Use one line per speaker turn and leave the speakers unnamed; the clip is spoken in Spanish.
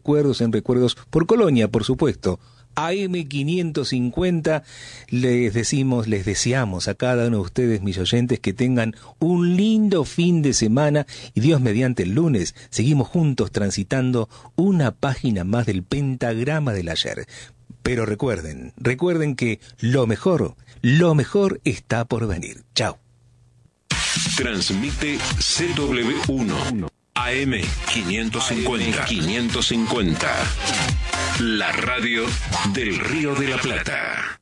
en recuerdos por Colonia, por supuesto. AM550, les deseamos a cada uno de ustedes, mis oyentes, que tengan un lindo fin de semana y Dios mediante el lunes seguimos juntos transitando una página más del pentagrama del ayer. Pero recuerden que lo mejor está por venir. Chao.
Transmite CW1 AM550. La radio del Río de la Plata.